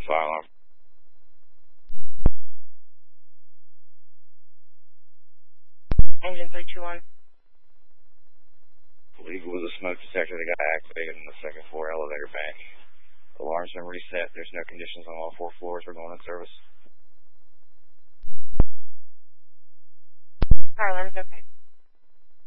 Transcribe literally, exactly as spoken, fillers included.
fire alarm. Engine three two one. I believe it was a smoke detector that got activated in the second floor elevator bank. Alarm's been reset. There's no conditions on all four floors. We're going in service. Harlan's okay.